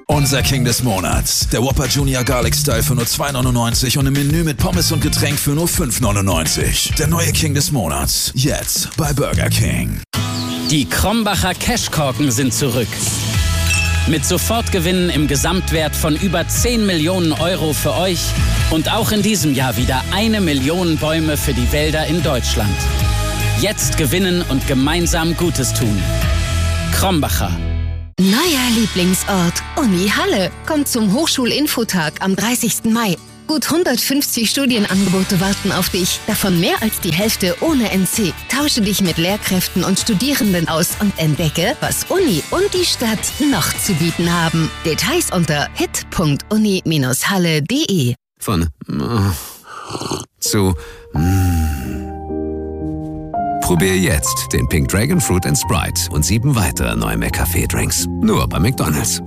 Unser King des Monats. Der Whopper Junior Garlic Style für nur 2,99 und im Menü mit Pommes und Getränk für nur 5,99. Der neue King des Monats. Jetzt bei Burger King. Die Krombacher Cashkorken sind zurück. Mit Sofortgewinnen im Gesamtwert von über 10 Millionen Euro für euch und auch in diesem Jahr wieder 1 Million Bäume für die Wälder in Deutschland. Jetzt gewinnen und gemeinsam Gutes tun. Krombacher. Neuer Lieblingsort, Uni Halle. Kommt zum Hochschulinfotag am 30. Mai. Gut 150 Studienangebote warten auf dich, davon mehr als die Hälfte ohne NC. Tausche dich mit Lehrkräften und Studierenden aus und entdecke, was Uni und die Stadt noch zu bieten haben. Details unter hit.uni-halle.de. Von zu Probier jetzt den Pink Dragon Fruit & Sprite und 7 weitere neue McCafé-Drinks. Nur bei McDonald's.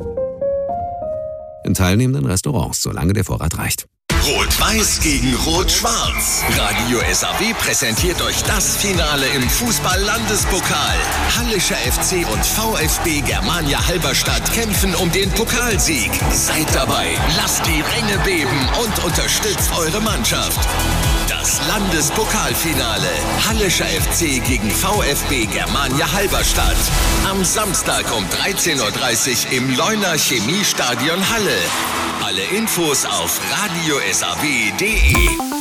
In teilnehmenden Restaurants, solange der Vorrat reicht. Rot-Weiß gegen Rot-Schwarz. Radio SAW präsentiert euch das Finale im Fußball-Landespokal. Hallischer FC und VfB Germania Halberstadt kämpfen um den Pokalsieg. Seid dabei, lasst die Ränge beben und unterstützt eure Mannschaft. Das Landespokalfinale. Hallischer FC gegen VfB Germania Halberstadt. Am Samstag um 13:30 Uhr im Leuner Chemiestadion Halle. Alle Infos auf radiosaw.de.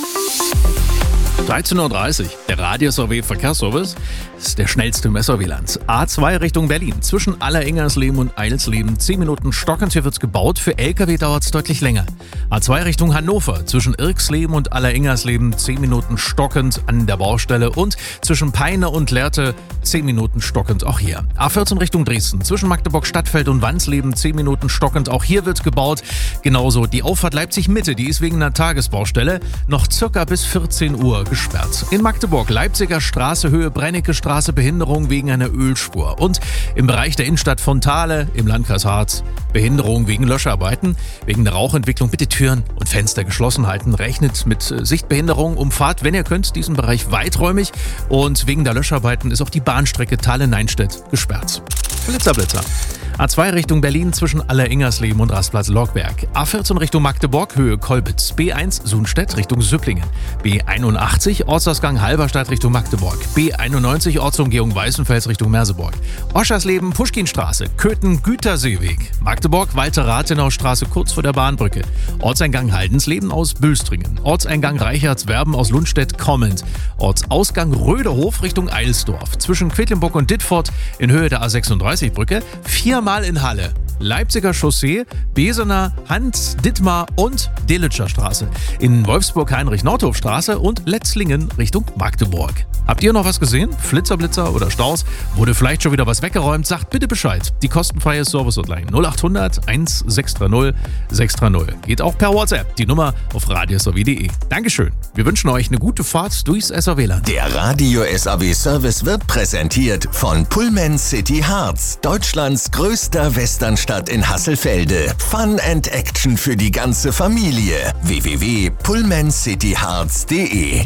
13:30 Uhr. Der Radio SAW Verkehrsservice ist der schnellste im SAW-Land. A2 Richtung Berlin. Zwischen Alleringersleben und Eidelsleben 10 Minuten stockend. Hier wird's gebaut. Für LKW dauert es deutlich länger. A2 Richtung Hannover. Zwischen Irksleben und Alleringersleben 10 Minuten stockend an der Baustelle. Und zwischen Peine und Lehrte 10 Minuten stockend auch hier. A14 Richtung Dresden. Zwischen Magdeburg Stadtfeld und Wansleben 10 Minuten stockend. Auch hier wird gebaut. Genauso die Auffahrt Leipzig-Mitte. Die ist wegen einer Tagesbaustelle noch circa bis 14 Uhr gesperrt. In Magdeburg, Leipziger Straße, Höhe Brennecke Straße, Behinderung wegen einer Ölspur. Und im Bereich der Innenstadt von Thale im Landkreis Harz, Behinderung wegen Löscharbeiten. Wegen der Rauchentwicklung bitte Türen und Fenster geschlossen halten. Rechnet mit Sichtbehinderung, umfahrt, wenn ihr könnt, diesen Bereich weiträumig. Und wegen der Löscharbeiten ist auch die Bahnstrecke Thale-Neinstedt gesperrt. Blitzer. A2 Richtung Berlin zwischen Alleringersleben und Rastplatz Lockberg. A14 Richtung Magdeburg, Höhe Kolbitz. B1 Sunstedt Richtung Süpplingen. B81 Ortsausgang Halberstadt Richtung Magdeburg. B91 Ortsumgehung Weißenfels Richtung Merseburg. Oschersleben Puschkinstraße, Köthen Güterseeweg. Magdeburg Walter-Rathenau-Straße kurz vor der Bahnbrücke. Ortseingang Haldensleben aus Bülstringen. Ortseingang Reichertswerben aus Lundstedt-Kommend. Ortsausgang Röderhof Richtung Eilsdorf. Zwischen Quedlinburg und Dittfurt in Höhe der A36-Brücke. 4-mal in Halle. Leipziger Chaussee, Besener, Hans-Dittmar und Delitscher Straße. In Wolfsburg Heinrich-Nordhof-Straße und Letzlingen Richtung Magdeburg. Habt ihr noch was gesehen? Blitzer oder Staus? Wurde vielleicht schon wieder was weggeräumt? Sagt bitte Bescheid. Die kostenfreie Service-Hotline 0800 1630 630. Geht auch per WhatsApp. Die Nummer auf radiosaw.de. Dankeschön. Wir wünschen euch eine gute Fahrt durchs SAW-Land. Der Radio SAW Service wird präsentiert von Pullman City Harz, Deutschlands größter Westernstadt in Hasselfelde. Fun and Action für die ganze Familie. www.pullmancityharz.de.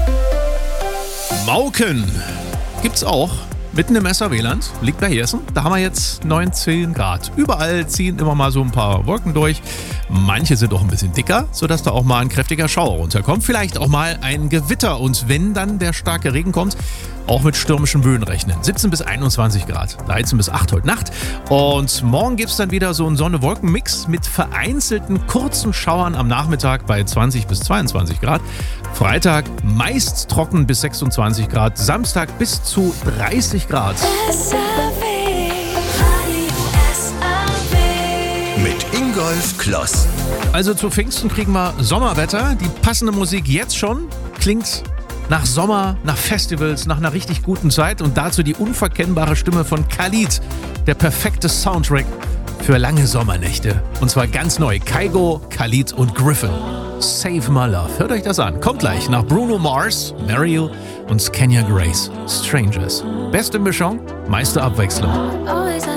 Mauken gibt's auch. Mitten im SAW-Land, liegt bei Hessen. Da haben wir jetzt 19 Grad. Überall ziehen immer mal so ein paar Wolken durch. Manche sind auch ein bisschen dicker, sodass da auch mal ein kräftiger Schauer runterkommt. Vielleicht auch mal ein Gewitter. Und wenn dann der starke Regen kommt, auch mit stürmischen Böen rechnen. 17 bis 21 Grad, 13 bis 8 heute Nacht. Und morgen gibt es dann wieder so einen Sonne-Wolken-Mix mit vereinzelten kurzen Schauern am Nachmittag bei 20 bis 22 Grad. Freitag meist trocken bis 26 Grad, Samstag bis zu 30 Grad. Mit Ingolf Kloss. Also zu Pfingsten kriegen wir Sommerwetter. Die passende Musik jetzt schon klingt nach Sommer, nach Festivals, nach einer richtig guten Zeit und dazu die unverkennbare Stimme von Khalid. Der perfekte Soundtrack für lange Sommernächte. Und zwar ganz neu. Kygo, Khalid und Griffin. Save My Love. Hört euch das an. Kommt gleich nach Bruno Mars, Mariel und Kenya Grace. Strangers. Beste Mischung, meiste Abwechslung.